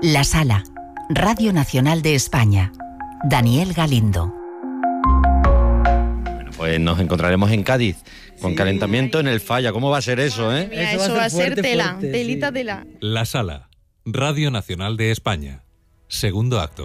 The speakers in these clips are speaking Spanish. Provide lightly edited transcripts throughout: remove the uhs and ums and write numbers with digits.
La Sala, Radio Nacional de España. Daniel Galindo. Bueno, pues nos encontraremos en Cádiz con calentamiento en el Falla. ¿Cómo va a ser eso, eh? Mira, eso va a ser fuerte, tela, fuerte, telita, sí. tela. La Sala, Radio Nacional de España. Segundo acto.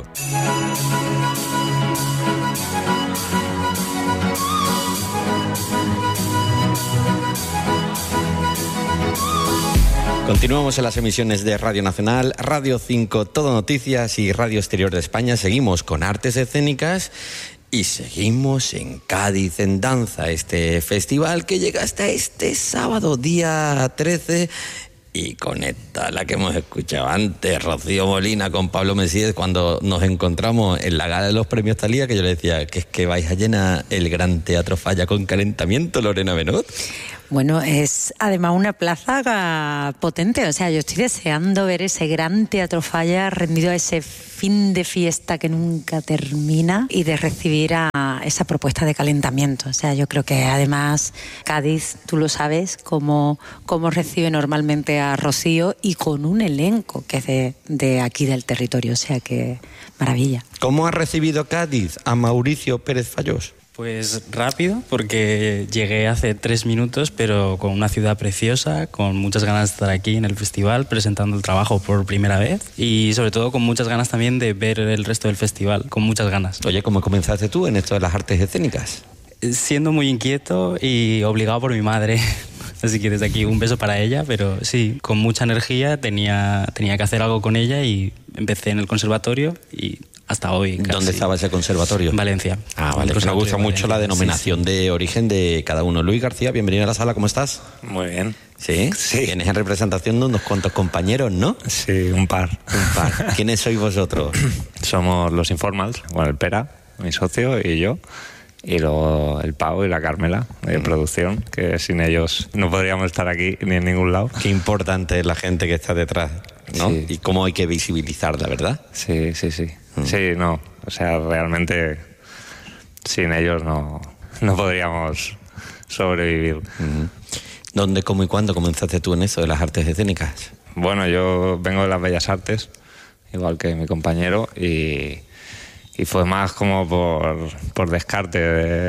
Continuamos en las emisiones de Radio Nacional, Radio 5, Todo Noticias y Radio Exterior de España. Seguimos con artes escénicas y seguimos en Cádiz en Danza, este festival que llega hasta este sábado, día 13. Y conecta la que hemos escuchado antes, Rocío Molina con Pablo Mesías, cuando nos encontramos en la gala de los premios Thalía, que yo le decía que es que vais a llenar el Gran Teatro Falla con calentamiento, Lorena Benot. Bueno, es además una plaza potente, o sea, yo estoy deseando ver ese Gran Teatro Falla rendido a ese fin de fiesta que nunca termina y de recibir a esa propuesta de calentamiento. O sea, yo creo que además Cádiz, tú lo sabes, cómo recibe normalmente a Rocío y con un elenco que es de aquí del territorio, o sea que maravilla. ¿Cómo ha recibido Cádiz a Mauricio Pérez Fallós? Pues rápido, porque llegué hace 3 minutos, pero con una ciudad preciosa, con muchas ganas de estar aquí en el festival, presentando el trabajo por primera vez y sobre todo con muchas ganas también de ver el resto del festival, con muchas ganas. Oye, ¿cómo comenzaste tú en esto de las artes escénicas? Siendo muy inquieto y obligado por mi madre. Así que desde aquí un beso para ella, pero sí, con mucha energía, tenía que hacer algo con ella y empecé en el conservatorio y hasta hoy. Casi. ¿Dónde estaba ese conservatorio? En Valencia. Ah, vale. Me gusta mucho la denominación de origen de cada uno. Luis García, bienvenido a la sala, ¿cómo estás? Muy bien. ¿Sí? Sí. Tienes en representación de unos cuantos compañeros, ¿no? Sí, un par. Un par. ¿Quiénes sois vosotros? Somos los Informals, bueno, el Pera, mi socio, y yo. Y luego el Pau y la Carmela de producción, que sin ellos no podríamos estar aquí ni en ningún lado. Qué importante es la gente que está detrás, ¿no? Sí. Y cómo hay que visibilizarla, ¿verdad? Sí. Sí, no. O sea, realmente sin ellos no podríamos sobrevivir. ¿Dónde, cómo y cuándo comenzaste tú en eso de las artes escénicas? Bueno, yo vengo de las Bellas Artes, igual que mi compañero, y fue más como por descarte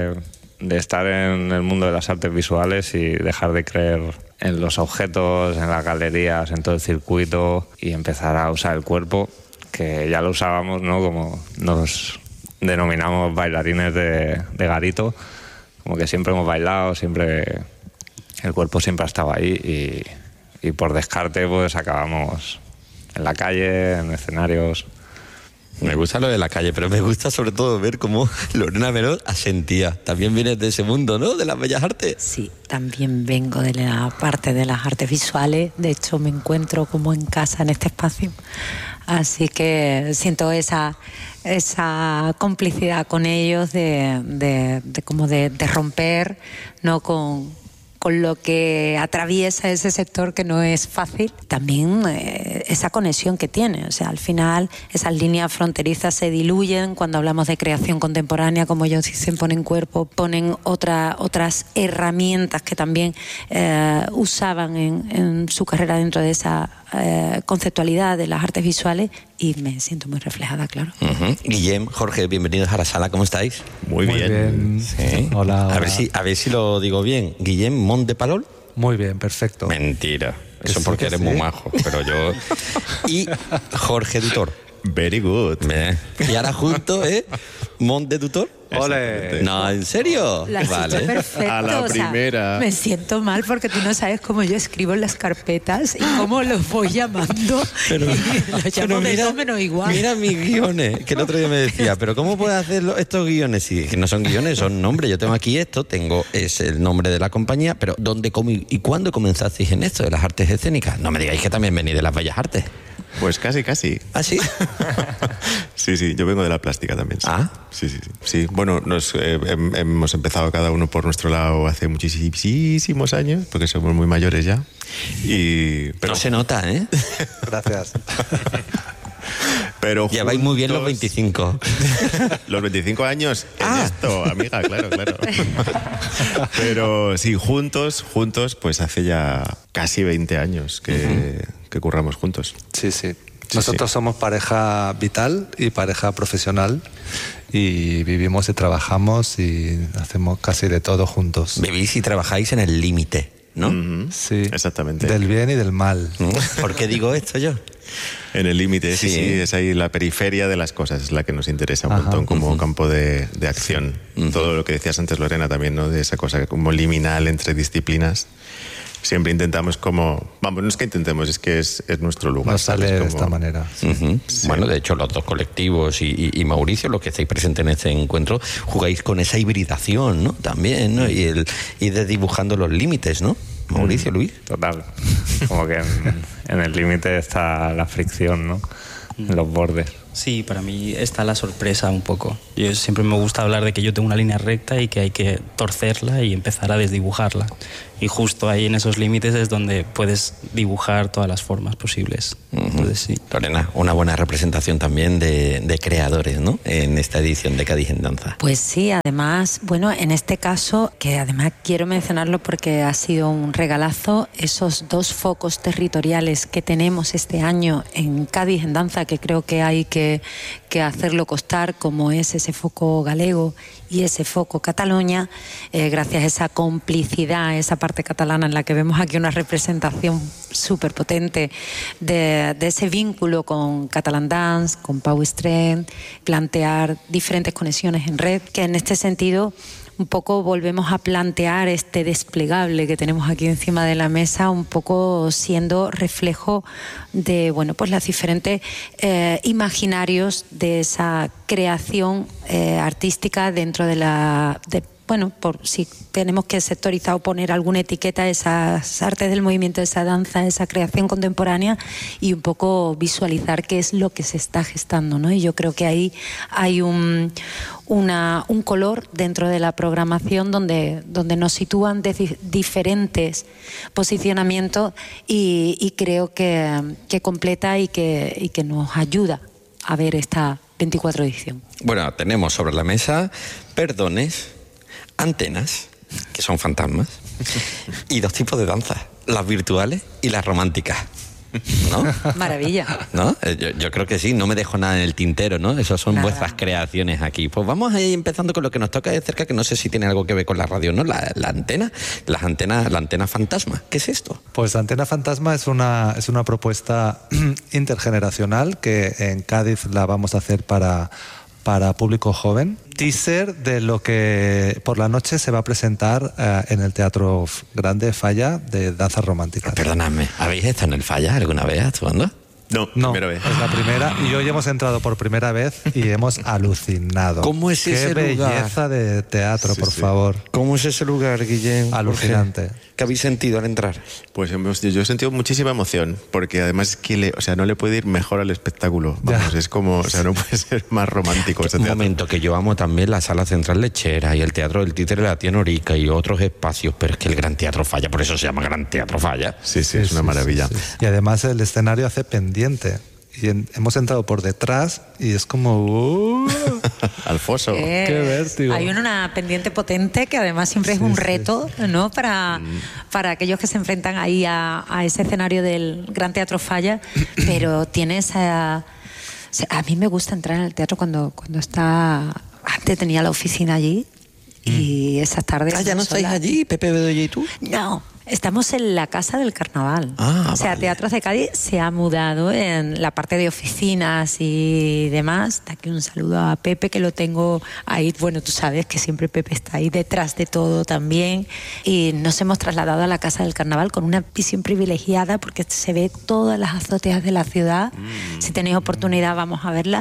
de estar en el mundo de las artes visuales y dejar de creer en los objetos, en las galerías, en todo el circuito y empezar a usar el cuerpo, que ya lo usábamos, ¿no? Como nos denominamos bailarines de garito, como que siempre hemos bailado, siempre el cuerpo siempre ha estado ahí y por descarte pues acabamos en la calle, en escenarios. Me gusta lo de la calle, pero me gusta sobre todo ver cómo Lorena Benot asentía. También vienes de ese mundo, ¿no? De las bellas artes. Sí, también vengo de la parte de las artes visuales. De hecho, me encuentro como en casa en este espacio. Así que siento esa complicidad con ellos de romper, ¿no? con lo que atraviesa ese sector, que no es fácil. También esa conexión que tiene, o sea, al final esas líneas fronterizas se diluyen cuando hablamos de creación contemporánea, como ellos dicen, ponen cuerpo, ponen otras herramientas que también usaban en su carrera dentro de esa conceptualidad de las artes visuales, y me siento muy reflejada, claro. Guillem, Jorge, bienvenidos a la sala, ¿cómo estáis? Muy bien. Sí. Hola. A ver si lo digo bien. Guillem Mont de Palol. Muy bien, perfecto. Mentira. Eso sí, porque que eres sí. muy majo, pero yo... Y Jorge Dutor. Very good. Y ahora juntos, Mont de Dutor. ¡Ole! No, ¿en serio? Lo has hecho perfecto. A la o sea, primera. me siento mal porque tú no sabes cómo yo escribo en las carpetas y cómo los voy llamando. Pero los llamo de todo menos igual. Mira mis guiones, que el otro día me decía, pero ¿cómo puedes hacer estos guiones? Sí, que no son guiones, son nombres. Yo tengo aquí esto, es el nombre de la compañía, pero ¿dónde, cómo y cuándo comenzasteis en esto de las artes escénicas? No me digáis que también venís de las bellas artes. Pues casi. ¿Ah, sí? Sí, yo vengo de la plástica también. Sí. ¿Ah? Sí, bueno, hemos empezado cada uno por nuestro lado hace muchísimos años, porque somos muy mayores ya. Pero no se nota, ¿eh? Gracias. Pero ya vais muy bien los 25. Los 25 años en esto, amiga, claro. Pero sí, juntos, pues hace ya casi 20 años que curramos juntos. Sí. Nosotros somos pareja vital y pareja profesional y vivimos y trabajamos y hacemos casi de todo juntos. Vivís y trabajáis en el límite, ¿no? Sí, exactamente. Del bien y del mal. ¿Por qué digo esto yo? En el límite, sí, Sí. es ahí la periferia de las cosas, es la que nos interesa un montón como campo de acción. Todo lo que decías antes, Lorena, también, ¿no? De esa cosa como liminal entre disciplinas. Siempre intentamos como... Vamos, no es que intentemos, es que es nuestro lugar. Nos sale ¿sabes? de Como- esta manera. Ujú. Bueno, de hecho, los dos colectivos y Mauricio, los que estáis presentes en este encuentro, jugáis con esa hibridación, ¿no? También, ¿no? Y de dibujando los límites, ¿no? Mauricio, Luis. Total. Como que en el límite está la fricción, ¿no? En los bordes. Sí, para mí está la sorpresa un poco. Yo siempre me gusta hablar de que yo tengo una línea recta y que hay que torcerla y empezar a desdibujarla. Y justo ahí en esos límites es donde puedes dibujar todas las formas posibles. Entonces, sí. Lorena, una buena representación también de creadores, ¿no? En esta edición de Cádiz en Danza. Pues sí, además, bueno, en este caso, que además quiero mencionarlo porque ha sido un regalazo, esos 2 focos territoriales que tenemos este año en Cádiz en Danza, que creo que hay que hacerlo costar, como es ese foco galego y ese foco Cataluña, gracias a esa complicidad, esa parte catalana en la que vemos aquí una representación súper potente de ese vínculo con Catalan Dance, con Pau Strength, plantear diferentes conexiones en red, que en este sentido un poco volvemos a plantear este desplegable que tenemos aquí encima de la mesa, un poco siendo reflejo de, bueno, pues los diferentes imaginarios de esa creación artística dentro de la... bueno, por si tenemos que sectorizar o poner alguna etiqueta a esas artes del movimiento, esa danza, esa creación contemporánea, y un poco visualizar qué es lo que se está gestando, ¿no? Y yo creo que ahí hay un color dentro de la programación donde nos sitúan de diferentes posicionamientos y creo que completa y que nos ayuda a ver esta 24 edición. Bueno, tenemos sobre la mesa perdones, antenas, que son fantasmas, y 2 tipos de danzas, las virtuales y las románticas, ¿no? Maravilla. ¿No? Yo creo que sí, no me dejo nada en el tintero, ¿no? Esas son vuestras creaciones aquí. Pues vamos a ir empezando con lo que nos toca de cerca, que no sé si tiene algo que ver con la radio, ¿no? La antena, la antena fantasma. ¿Qué es esto? Pues Antena Fantasma es una propuesta intergeneracional que en Cádiz la vamos a hacer para público joven. Teaser de lo que por la noche se va a presentar en el Teatro Grande Falla de danzas románticas. Perdonadme, ¿habéis estado en el Falla alguna vez actuando? No, No, primera vez. es la primera y hoy hemos entrado por primera vez y hemos alucinado. ¿Cómo es ese Qué lugar? belleza de teatro, Sí, por sí. favor. ¿Cómo es ese lugar, Guillén? Alucinante. ¿Qué habéis sentido al entrar? Pues yo he sentido muchísima emoción, porque además es que no le puede ir mejor al espectáculo. Vamos, Ya. es como, no puede ser más romántico ese Un teatro. momento, que yo amo también la Sala Central Lechera y el Teatro del Títere de la Tía Norica y otros espacios, pero es que el Gran Teatro Falla, por eso se llama Gran Teatro Falla. Sí, es una maravilla. Sí. Y además el escenario hace pendiente. Y hemos entrado por detrás y es como... Al foso. Qué vértigo. Hay una pendiente potente que además siempre es un reto, ¿no? Para aquellos que se enfrentan ahí a ese escenario del Gran Teatro Falla, pero tiene esa... o sea, a mí me gusta entrar en el teatro cuando está... Antes tenía la oficina allí y esas tardes... Ah, ¿ya no estáis sola. allí, Pepe Bedoya y tú? No, estamos en la Casa del Carnaval. Ah, o sea, vale. Teatros de Cádiz se ha mudado en la parte de oficinas y demás. De aquí un saludo a Pepe, que lo tengo ahí. Bueno, tú sabes que siempre Pepe está ahí detrás de todo también. Y nos hemos trasladado a la Casa del Carnaval con una visión privilegiada porque se ve todas las azoteas de la ciudad. Si tenéis oportunidad, vamos a verla.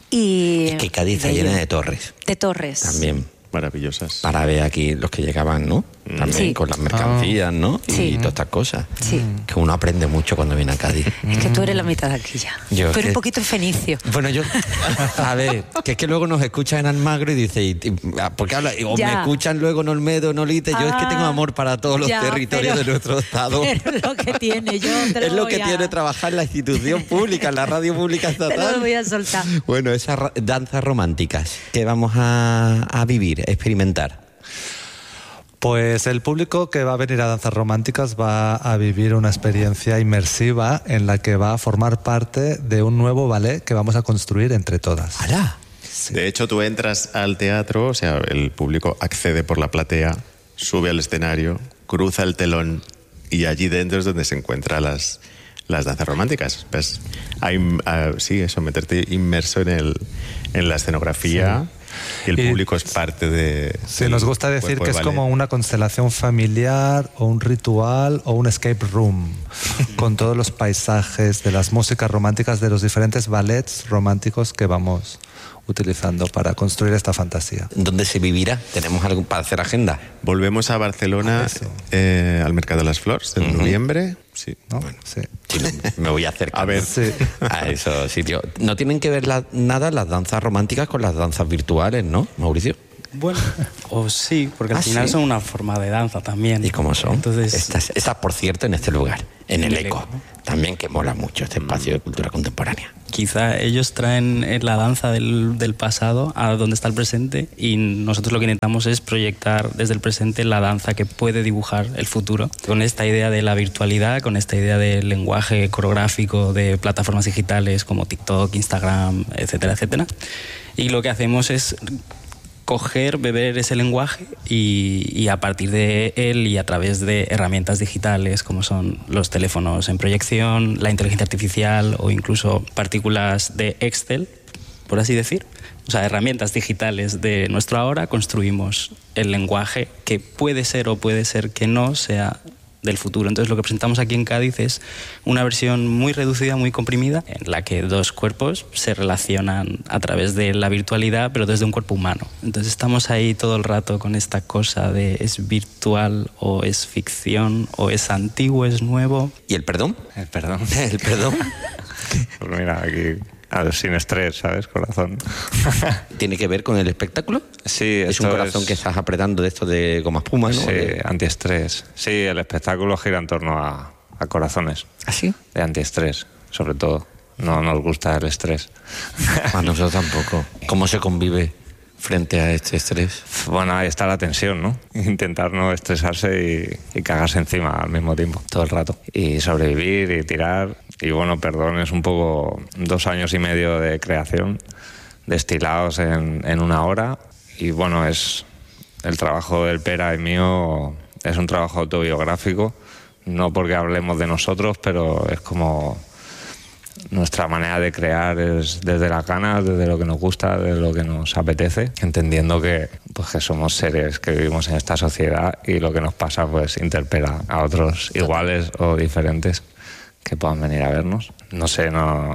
Y Es que Cádiz está bello. llena de torres De torres. también. Maravillosas. Para ver aquí los que llegaban, ¿no? También Sí. con las mercancías, ¿no? Sí. Y todas estas cosas. Sí. Que uno aprende mucho cuando viene a Cádiz. Es que tú eres la mitad de aquí ya. Yo Tú es eres que- un poquito fenicio. Bueno, yo, a ver, que es que luego nos escuchan en Almagro y dice, porque habla, o Ya. me escuchan luego en Olmedo, en Olite, yo es que tengo amor para todos los ya, territorios pero- de nuestro estado. Pero es lo que tiene, yo te lo Es lo voy que a- tiene trabajar en la institución pública, en la radio pública Te estatal. lo voy a soltar. Bueno, esas danzas románticas que vamos a vivir, a experimentar. Pues el público que va a venir a Danzas Románticas va a vivir una experiencia inmersiva en la que va a formar parte de un nuevo ballet que vamos a construir entre todas. ¡Hala! Sí. De hecho, tú entras al teatro, o sea, el público accede por la platea, sube al escenario, cruza el telón y allí dentro es donde se encuentran las danzas románticas. Pues, sí, eso, meterte inmerso en la escenografía. Sí. Y el público es parte de... Sí, nos gusta decir que es como una constelación familiar o un ritual o un escape room con todos los paisajes de las músicas románticas de los diferentes ballets románticos que vamos utilizando para construir esta fantasía. ¿Dónde se vivirá? ¿Tenemos algo para hacer agenda? Volvemos a Barcelona al Mercado de las Flors en noviembre. Sí, ¿no? Bueno. Sí. Sí, me voy a acercar a ver a esos sitios. No tienen que ver nada las danzas románticas con las danzas virtuales, ¿no, Mauricio? Bueno, o sí, porque al final son una forma de danza también. ¿Y cómo son? Entonces, estas, por cierto, en este lugar, en el ECO, ¿no? También, que mola mucho este espacio de cultura contemporánea. Quizá ellos traen la danza del pasado a donde está el presente, y nosotros lo que intentamos es proyectar desde el presente la danza que puede dibujar el futuro, con esta idea de la virtualidad, con esta idea del lenguaje coreográfico de plataformas digitales como TikTok, Instagram, etcétera, etcétera. Y lo que hacemos es beber ese lenguaje y a partir de él y a través de herramientas digitales como son los teléfonos en proyección, la inteligencia artificial o incluso partículas de Excel, por así decir, o sea, herramientas digitales de nuestro ahora, construimos el lenguaje que puede ser o puede ser que no sea del futuro. Entonces lo que presentamos aquí en Cádiz es una versión muy reducida, muy comprimida, en la que dos cuerpos se relacionan a través de la virtualidad, pero desde un cuerpo humano. Entonces estamos ahí todo el rato con esta cosa de es virtual o es ficción o es antiguo, es nuevo. ¿Y el perdón? El perdón. El perdón. Pues mira, aquí... sin estrés, ¿sabes? Corazón. ¿Tiene que ver con el espectáculo? Sí, es un corazón que estás apretando de esto de goma espuma, ¿no? Sí, antiestrés. Sí, el espectáculo gira en torno a corazones. ¿Ah, sí? De antiestrés, sobre todo. No nos gusta el estrés. A nosotros tampoco. ¿Cómo se convive frente a este estrés? Bueno, ahí está la tensión, ¿no? Intentar no estresarse y cagarse encima al mismo tiempo, todo el rato. Y sobrevivir y tirar. Y bueno, perdón, es un poco 2 años y medio de creación, destilados en 1 hora. Y bueno, es el trabajo del Pera y mío, es un trabajo autobiográfico, no porque hablemos de nosotros, pero es como nuestra manera de crear es desde las ganas, desde lo que nos gusta, desde lo que nos apetece, entendiendo que somos seres que vivimos en esta sociedad y lo que nos pasa pues interpela a otros iguales o diferentes que puedan venir a vernos. No sé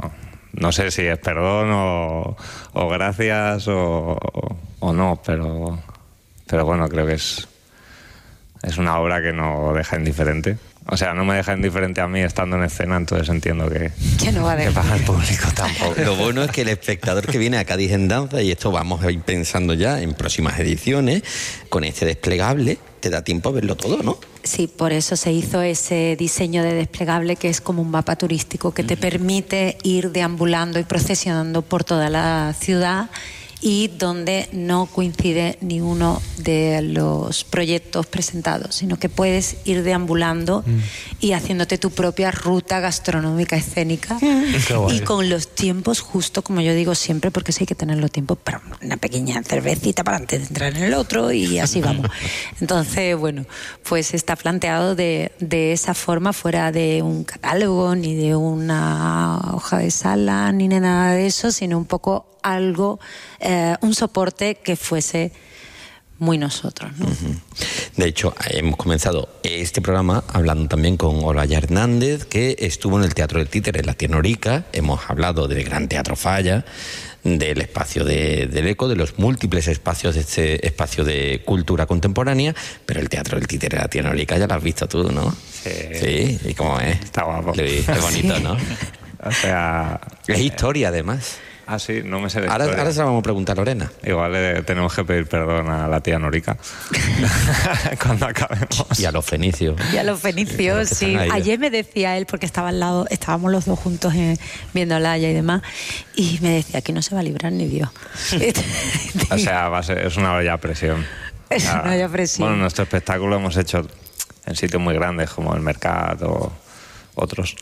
si es perdón o gracias o no, pero bueno, creo que es una obra que no deja indiferente. O sea, no me deja indiferente a mí estando en escena, entonces entiendo que no va a dejar. Que para el público tampoco. Lo bueno es que el espectador que viene a Cádiz en Danza, y esto vamos a ir pensando ya en próximas ediciones, con este desplegable, te da tiempo a verlo todo, ¿no? Sí, por eso se hizo ese diseño de desplegable que es como un mapa turístico que te permite ir deambulando y procesionando por toda la ciudad, y donde no coincide ni uno de los proyectos presentados, sino que puedes ir deambulando y haciéndote tu propia ruta gastronómica escénica y con los tiempos justo, como yo digo siempre, porque sí hay que tener los tiempos para una pequeña cervecita para antes de entrar en el otro, y así vamos. Entonces, bueno, pues está planteado de esa forma, fuera de un catálogo, ni de una hoja de sala, ni de nada de eso, sino un poco algo, un soporte que fuese muy nosotros, ¿no? De hecho, hemos comenzado este programa hablando también con Olaya Hernández, que estuvo en el Teatro del Títere, en la Tianorica. Hemos hablado del Gran Teatro Falla, del espacio del ECO, de los múltiples espacios de este espacio de cultura contemporánea, pero el Teatro del Títere de la Tianorica ya lo has visto tú, ¿no? Sí. ¿Y cómo es? Está guapo. Es bonito, ¿no? O sea... Es historia, además. Ah, sí, no me sé de ahora se la vamos a preguntar a Lorena. Igual tenemos que pedir perdón a la tía Norica cuando acabemos. Y a los fenicios. Sí. Ayer me decía él, porque estaba al lado, estábamos los dos juntos viendo a Laia y demás, y me decía que no se va a librar ni Dios. O sea, es una bella presión. no haya presión. Bueno, nuestro espectáculo hemos hecho en sitios muy grandes como el Mercat o otros.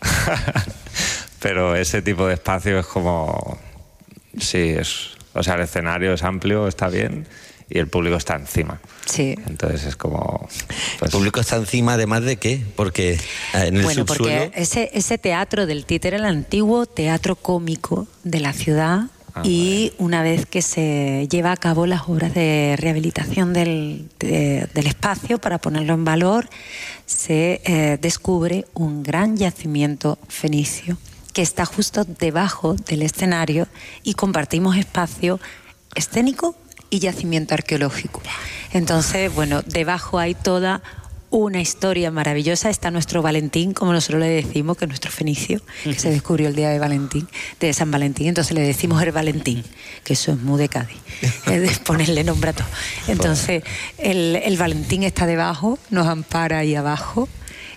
Pero ese tipo de espacio es como... Sí, o sea, el escenario es amplio, está bien, y el público está encima. Sí. Entonces es como... ¿El público está encima además de qué? Porque en el subsuelo... Porque ese teatro del Títere, el antiguo teatro cómico de la ciudad, y una vez que se lleva a cabo las obras de rehabilitación del espacio para ponerlo en valor, se descubre un gran yacimiento fenicio que está justo debajo del escenario y compartimos espacio escénico y yacimiento arqueológico. Entonces, bueno, debajo hay toda una historia maravillosa. Está nuestro Valentín, como nosotros le decimos, que es nuestro fenicio, que se descubrió el día de Valentín, de San Valentín. Entonces le decimos el Valentín, que eso es muy de Cádiz, de ponerle nombre a todo. Entonces el Valentín está debajo, nos ampara ahí abajo,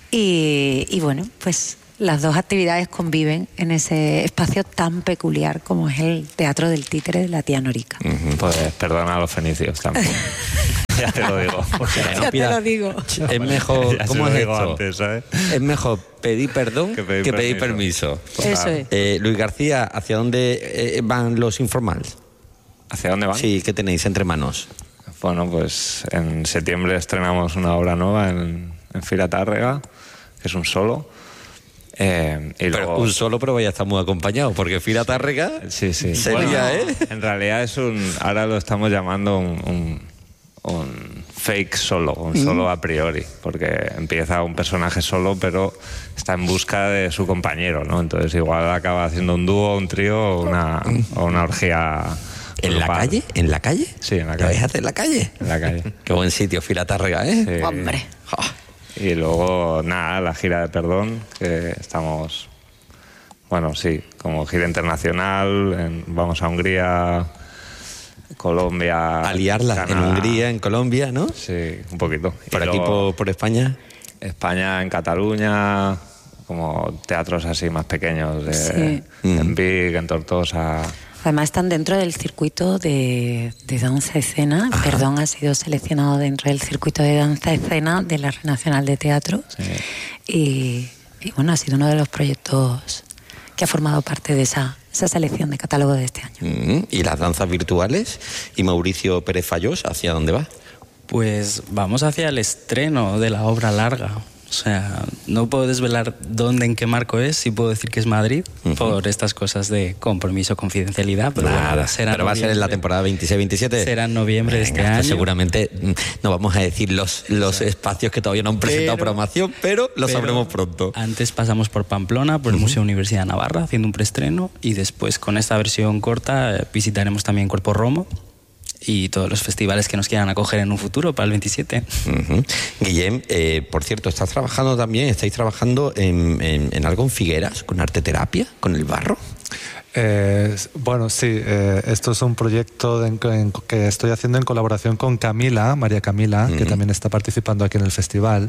y bueno, pues las dos actividades conviven en ese espacio tan peculiar como es el Teatro del Títere de la Tía Norica. Pues perdona a los fenicios tampoco. Ya te lo digo. Ya te lo digo. Es mejor... ¿Cómo es esto? Antes, ¿sabes? Es mejor pedir perdón que pedir permiso. Eso es. Luis García, ¿hacia dónde van los informales? ¿Hacia dónde van? Sí, ¿qué tenéis entre manos? Bueno, pues en septiembre estrenamos una obra nueva en Fira Tàrrega, que es un solo. Pero un solo, pero vaya a estar muy acompañado, porque Fira Tàrrega sí. sería, bueno, en realidad ahora lo estamos llamando un fake solo, un solo a priori, porque empieza un personaje solo, pero está en busca de su compañero, ¿no? Entonces igual acaba haciendo un dúo, un trío o una orgía. ¿En la calle? ¿En la calle? Sí, en la calle. ¿Lo vais a hacer en la calle? En la calle. Qué buen sitio, Fira Tàrrega, ¿eh? Sí. Hombre. Y luego, la gira de perdón, que estamos, bueno, sí, como gira internacional, vamos a Hungría, Colombia... A liarla, Canadá. en Hungría, en Colombia, ¿no? Sí, un poquito. ¿Por aquí, por España? España, en Cataluña, como teatros así más pequeños, Sí. En Vic, en Tortosa... Además están dentro del circuito de danza escena. Ajá. Perdón, ha sido seleccionado dentro del circuito de danza escena de la Red Nacional de Teatro. Sí. Y bueno, ha sido uno de los proyectos que ha formado parte de esa selección de catálogo de este año. ¿Y las danzas virtuales? ¿Y Mauricio Pérez Fallós, hacia dónde va? Pues vamos hacia el estreno de la obra larga. O sea, no puedo desvelar dónde, en qué marco es, sí puedo decir que es Madrid, por estas cosas de compromiso, confidencialidad. Pero nada, bueno, será pero va a ser en la temporada 26-27. Será en noviembre de este pues año. seguramente no vamos a decir los espacios que todavía no han presentado programación, pero lo sabremos pronto. Antes pasamos por Pamplona, por el Museo Universidad de Navarra, haciendo un preestreno, y después con esta versión corta visitaremos también Cuerpo Romo y todos los festivales que nos quieran acoger en un futuro para el 27. Guillem, por cierto, estáis trabajando en algo en Figueras, con arteterapia, con el barro. Bueno, sí, esto es un proyecto que estoy haciendo en colaboración con María Camila, que también está participando aquí en el festival.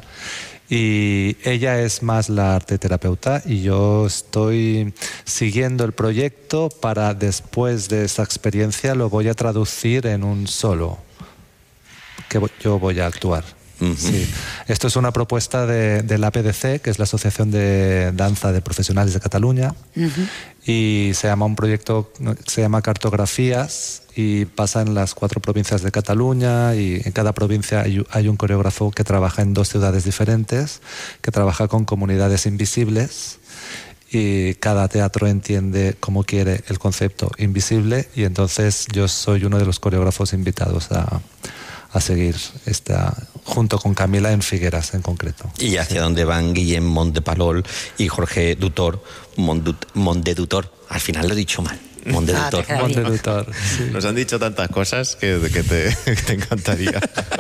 Y ella es más la arteterapeuta y yo estoy siguiendo el proyecto para, después de esta experiencia, lo voy a traducir en un solo que yo voy a actuar. Sí. Esto es una propuesta de la APDC, que es la Asociación de Danza de Profesionales de Cataluña, y se llama un proyecto, se llama Cartografías, y pasa en las 4 provincias de Cataluña, y en cada provincia hay un coreógrafo que trabaja en 2 ciudades diferentes, que trabaja con comunidades invisibles, y cada teatro entiende como quiere el concepto invisible, y entonces yo soy uno de los coreógrafos invitados a seguir junto con Camila en Figueras en concreto. ¿Y hacia dónde van Guillem Montepalol y Jorge Dutor? Mondedutor. Al final lo he dicho mal. Mondedutor. Mondedutor, sí. Nos han dicho tantas cosas que te encantaría.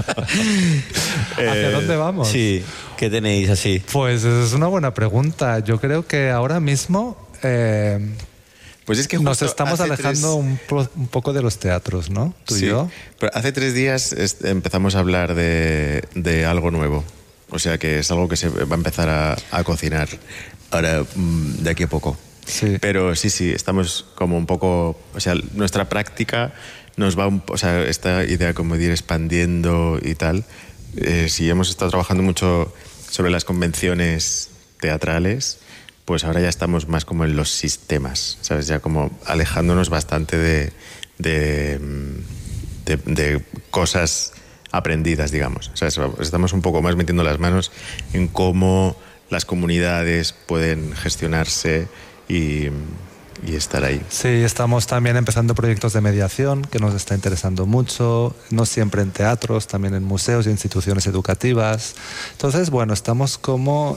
¿Hacia dónde vamos? Sí, ¿qué tenéis así? Pues es una buena pregunta. Yo creo que ahora mismo pues es que nos estamos alejando un poco de los teatros, ¿no? Tú y yo. Pero hace 3 días empezamos a hablar de algo nuevo. O sea que es algo que se va a empezar a cocinar ahora, de aquí a poco. Sí. Pero sí, estamos como un poco... O sea, nuestra práctica nos va o sea, esta idea como de ir expandiendo y tal. Si hemos estado trabajando mucho sobre las convenciones teatrales, pues ahora ya estamos más como en los sistemas, ¿sabes? Ya como alejándonos bastante de cosas aprendidas, digamos. O sea, estamos un poco más metiendo las manos en cómo las comunidades pueden gestionarse y estar ahí. Sí, estamos también empezando proyectos de mediación que nos está interesando mucho, no siempre en teatros, también en museos y instituciones educativas. Entonces, bueno, estamos como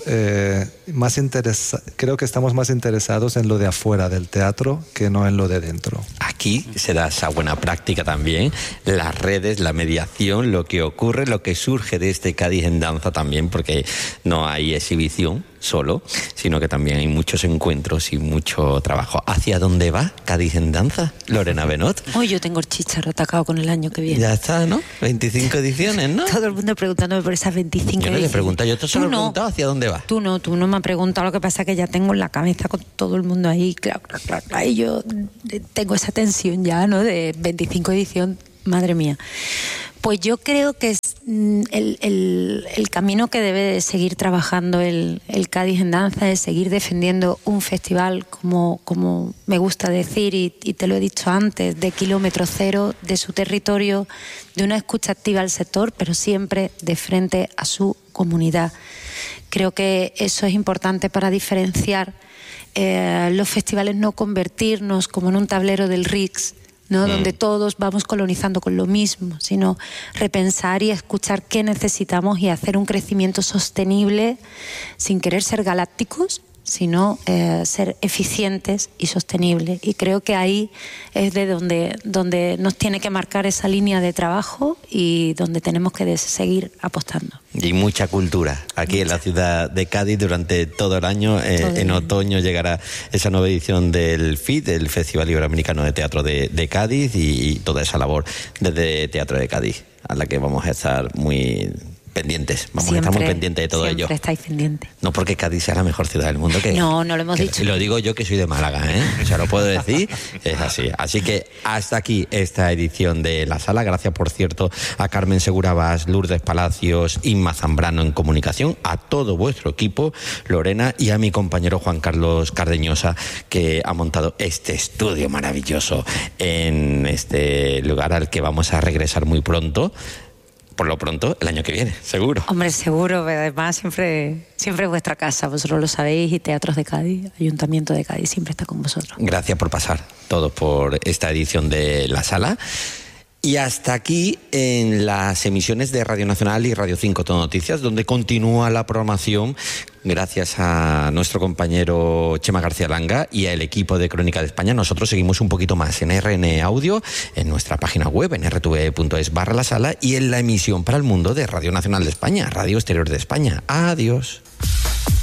creo que estamos más interesados en lo de afuera del teatro que no en lo de dentro. Aquí se da esa buena práctica también, las redes, la mediación, lo que ocurre, lo que surge de este Cádiz en danza también, porque no hay exhibición solo, sino que también hay muchos encuentros y mucho trabajo. ¿Hacia dónde va Cádiz en danza, Lorena Benot? Hoy yo tengo el chícharo atacado con el año que viene. Ya está, ¿no? 25 ediciones, ¿no? Todo el mundo preguntándome por esas 25 ediciones. Yo no le he preguntado, yo te solo he preguntado hacia dónde va. Tú no me has preguntado, lo que pasa es que ya tengo en la cabeza con todo el mundo ahí, claro, y yo tengo esa tensión ya, ¿no? De 25 edición, madre mía. Pues yo creo que es el camino que debe de seguir trabajando el Cádiz en danza, es seguir defendiendo un festival, como me gusta decir, y te lo he dicho antes, de kilómetro cero, de su territorio, de una escucha activa al sector, pero siempre de frente a su comunidad. Creo que eso es importante para diferenciar los festivales, no convertirnos como en un tablero del RICS, ¿no? Donde todos vamos colonizando con lo mismo, sino repensar y escuchar qué necesitamos y hacer un crecimiento sostenible sin querer ser galácticos, sino ser eficientes y sostenibles. Y creo que ahí es de donde nos tiene que marcar esa línea de trabajo y donde tenemos que seguir apostando. Y mucha cultura aquí en la ciudad de Cádiz durante todo el año. En otoño llegará esa nueva edición del FIT, el Festival Iberoamericano de Teatro de Cádiz, y toda esa labor desde Teatro de Cádiz, a la que vamos a estar muy pendientes. Vamos a estar muy pendientes de todo ello. Siempre estáis pendientes. No porque Cádiz sea la mejor ciudad del mundo. No lo hemos dicho. Lo digo yo, que soy de Málaga, ¿eh? O sea, lo puedo decir, es así. Así que hasta aquí esta edición de La Sala. Gracias, por cierto, a Carmen Segura Bas, Lourdes Palacios, Inma Zambrano en comunicación, a todo vuestro equipo, Lorena, y a mi compañero Juan Carlos Cardeñosa, que ha montado este estudio maravilloso en este lugar al que vamos a regresar muy pronto. Por lo pronto, el año que viene, seguro. Hombre, seguro, además siempre es vuestra casa, vosotros lo sabéis, y Teatros de Cádiz, Ayuntamiento de Cádiz, siempre está con vosotros. Gracias por pasar todos por esta edición de La Sala. Y hasta aquí en las emisiones de Radio Nacional y Radio 5 Todo Noticias, donde continúa la programación gracias a nuestro compañero Chema García Langa y al equipo de Crónica de España. Nosotros seguimos un poquito más en RN Audio, en nuestra página web, en rtv.es/La Sala, y en la emisión para el mundo de Radio Nacional de España, Radio Exterior de España. Adiós.